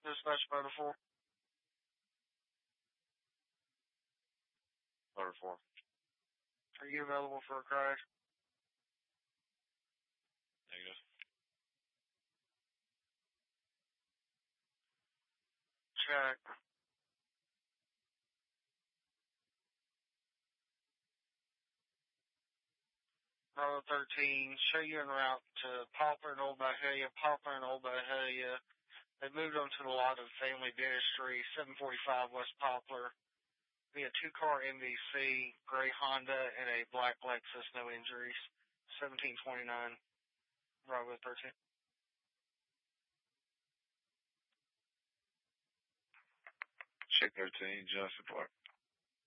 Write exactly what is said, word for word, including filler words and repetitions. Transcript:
Dispatch Motor four. Motor four. Are you available for a crash? Negative. Check. Bravo thirteen, show you en route to Poplar and Old Byhalia, Poplar and Old Byhalia. They moved on to the lot of Family Dentistry, seven forty-five West Poplar. Be a two-car M V C, gray Honda, and a black Lexus, no injuries. seventeen twenty-nine, Bravo thirteen. Check thirteen, Johnson Park.